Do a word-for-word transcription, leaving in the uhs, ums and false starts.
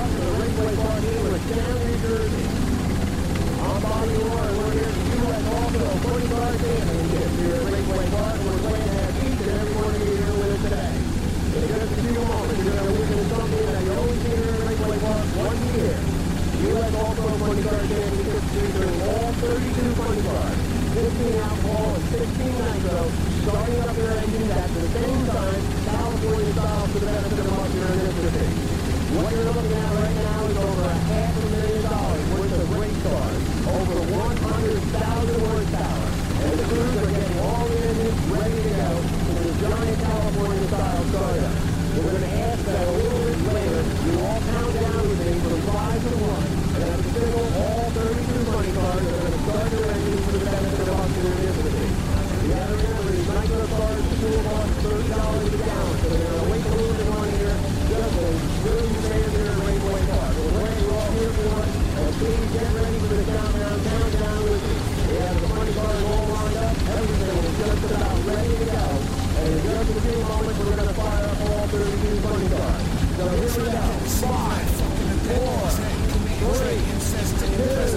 welcome to Raceway Park here with Town, New Jersey. I'm Bobby Orr, and we're here to U S Auto twenty car championship here at Raceway Park, and we're glad to have each and every one of you here with us today. In just a few moments, you're going to witness something that you only see here at Raceway Park once a year. U S Auto twenty car championship featuring all thirty-two funny cars, fifteen alcohol and sixteen nitro, starting up their engines at the same time, California style, to the benefit of us here in Mississippi. What you're looking at right now is over a half a million dollars worth of race cars, over one hundred thousand horsepower, and the crews are getting all the engines ready to go for the giant California style startup. We're going to ask that a little bit later you all count down with me from five to one, and at the signal, all thirty-two money cars are going to start their engines for the benefit of us here in Mississippi. You got to remember, these nitro cars, the fuel costs thirty dollars a gallon, so they're going to wait a little bit on here, just as good as fans here at Raceway Park. We're glad you're all here for it, and please get ready for the countdown, countdown with me. We have the funny cars all lined up, everything is just about ready to go. And in just a few moments, we're going to fire up all thirty-two funny cars. So here we go. Five, four, three, two,